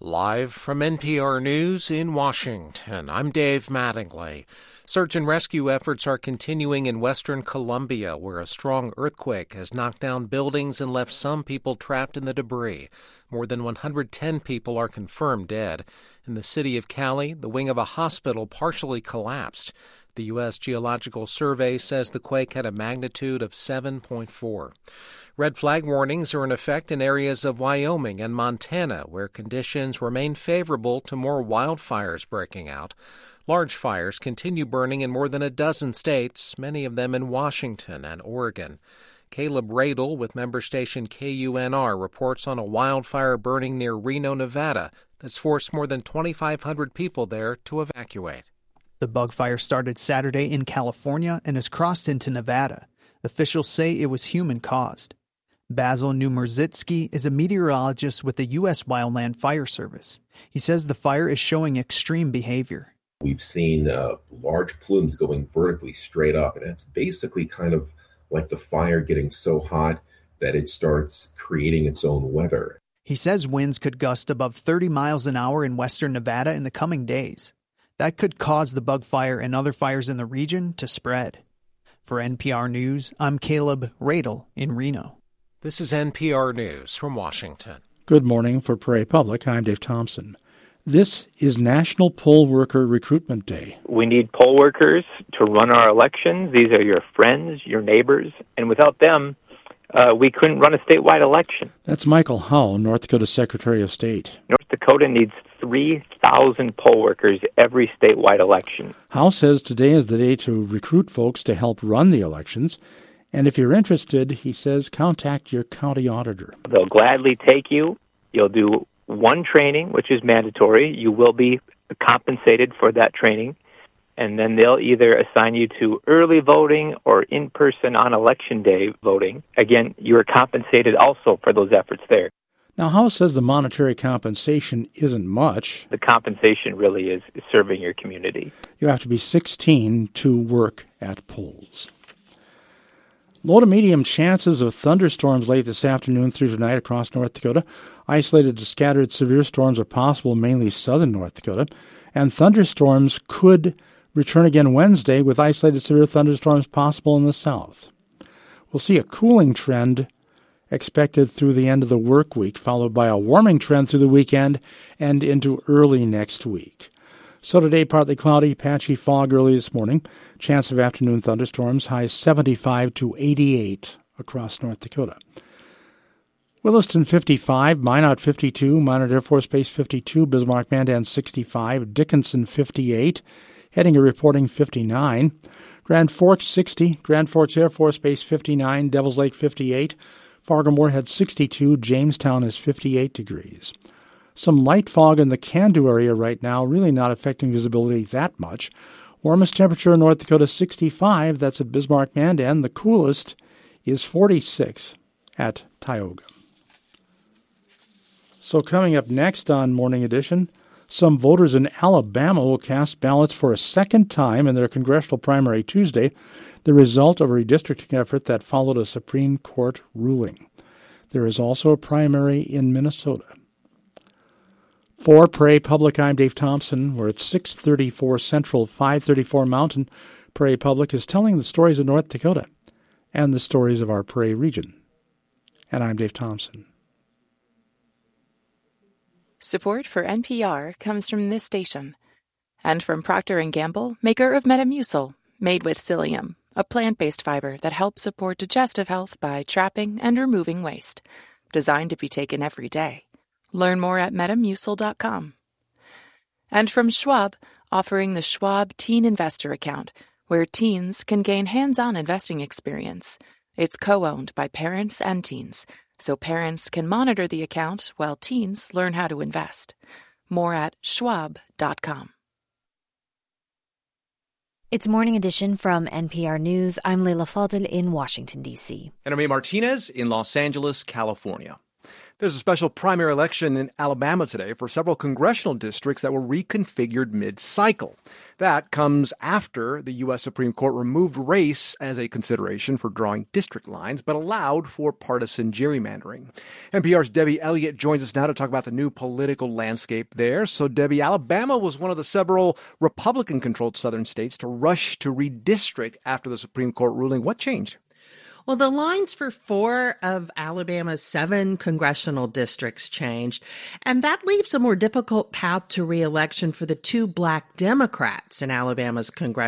Live from NPR News in Washington, I'm Dave Mattingly. Search and rescue efforts are continuing in western Colombia, where a strong earthquake has knocked down buildings and left some people trapped in the debris. More than 110 people are confirmed dead. In the city of Cali, the wing of a hospital partially collapsed. The U.S. Geological Survey says the quake had a magnitude of 7.4. Red flag warnings are in effect in areas of Wyoming and Montana, where conditions remain favorable to more wildfires breaking out. Large fires continue burning in more than a dozen states, many of them in Washington and Oregon. Caleb Radel with member station KUNR reports on a wildfire burning near Reno, Nevada, that's forced more than 2,500 people there to evacuate. The bug fire started Saturday in California and has crossed into Nevada. Officials say it was human-caused. Basil Numerzitsky is a meteorologist with the U.S. Wildland Fire Service. He says the fire is showing extreme behavior. We've seen large plumes going vertically straight up, and it's basically kind of like the fire getting so hot that it starts creating its own weather. He says winds could gust above 30 miles an hour in western Nevada in the coming days. That could cause the bug fire and other fires in the region to spread. For NPR News, I'm Caleb Radel in Reno. This is NPR News from Washington. Good morning. For Prairie Public, I'm Dave Thompson. This is National Poll Worker Recruitment Day. We need poll workers to run our elections. These are your friends, your neighbors, and without them, we couldn't run a statewide election. That's Michael Howe, North Dakota Secretary of State. North Dakota needs 3,000 poll workers every statewide election. Howe says today is the day to recruit folks to help run the elections. And if you're interested, he says, contact your county auditor. They'll gladly take you. You'll do one training, which is mandatory. You will be compensated for that training. And then they'll either assign you to early voting or in-person on Election Day voting. Again, you're compensated also for those efforts there. Now, Howe says the monetary compensation isn't much. The compensation really is serving your community. You have to be 16 to work at polls. Low to medium chances of thunderstorms late this afternoon through tonight across North Dakota. Isolated to scattered severe storms are possible, mainly southern North Dakota. And thunderstorms could return again Wednesday with isolated severe thunderstorms possible in the south. We'll see a cooling trend expected through the end of the work week, followed by a warming trend through the weekend and into early next week. So today, partly cloudy, patchy fog early this morning. Chance of afternoon thunderstorms, highs 75 to 88 across North Dakota. Williston 55, Minot 52, Minot Air Force Base 52, Bismarck-Mandan 65, Dickinson 58, Hettinger reporting 59, Grand Forks 60, Grand Forks Air Force Base 59, Devils Lake 58, Fargo-Moorhead 62, Jamestown is 58 degrees. Some light fog in the Candu area right now, really not affecting visibility that much. Warmest temperature in North Dakota, 65. That's at Bismarck-Mandan. The coolest is 46 at Tioga. So coming up next on Morning Edition, some voters in Alabama will cast ballots for a second time in their congressional primary Tuesday, the result of a redistricting effort that followed a Supreme Court ruling. There is also a primary in Minnesota. For Prairie Public, I'm Dave Thompson. We're at 634 Central, 534 Mountain. Prairie Public is telling the stories of North Dakota and the stories of our Prairie region. And I'm Dave Thompson. Support for NPR comes from this station and from Procter & Gamble, maker of Metamucil, made with psyllium, a plant-based fiber that helps support digestive health by trapping and removing waste, designed to be taken every day. Learn more at Metamucil.com. And from Schwab, offering the Schwab Teen Investor Account, where teens can gain hands-on investing experience. It's co-owned by parents and teens, so parents can monitor the account while teens learn how to invest. More at Schwab.com. It's Morning Edition from NPR News. I'm Leila Fadel in Washington, D.C. And I'm Martinez in Los Angeles, California. There's a special primary election in Alabama today for several congressional districts that were reconfigured mid-cycle. That comes after the U.S. Supreme Court removed race as a consideration for drawing district lines, but allowed for partisan gerrymandering. NPR's Debbie Elliott joins us now to talk about the new political landscape there. So, Debbie, Alabama was one of the several Republican-controlled southern states to rush to redistrict after the Supreme Court ruling. What changed? Well, the lines for 4 of Alabama's 7 congressional districts changed, and that leaves a more difficult path to re-election for the 2 black Democrats in Alabama's congressional